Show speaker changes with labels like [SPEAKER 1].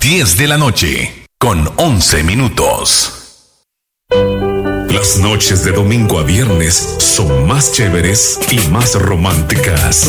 [SPEAKER 1] 10 de la noche, con 11 minutos. Las noches de domingo a viernes son más chéveres y más románticas.